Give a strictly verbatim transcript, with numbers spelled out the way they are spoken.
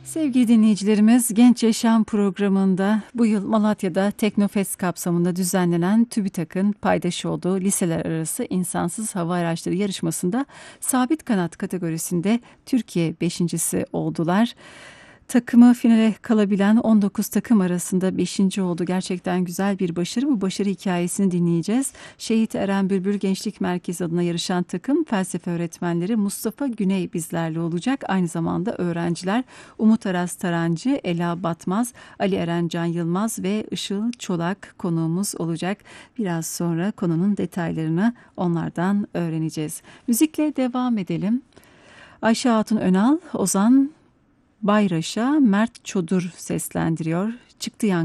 Sevgili dinleyicilerimiz, Genç Yaşam programında bu yıl Malatya'da Teknofest kapsamında düzenlenen TÜBİTAK'ın paydaş olduğu liseler arası insansız hava araçları yarışmasında sabit kanat kategorisinde Türkiye beşincisi oldular. Takımı finale kalabilen on dokuz takım arasında beşinci oldu. Gerçekten güzel bir başarı. Bu başarı hikayesini dinleyeceğiz. Şehit Eren Bülbül Gençlik Merkezi adına yarışan takım felsefe öğretmenleri Mustafa Güney bizlerle olacak. Aynı zamanda öğrenciler Umut Aras Tarancı, Ela Batmaz, Ali Eren Can Yılmaz ve Işıl Çolak konuğumuz olacak. Biraz sonra konunun detaylarını onlardan öğreneceğiz. Müzikle devam edelim. Ayşe Hatun Önal, Ozan Bayraş'a Mert Çodur seslendiriyor. Çıktı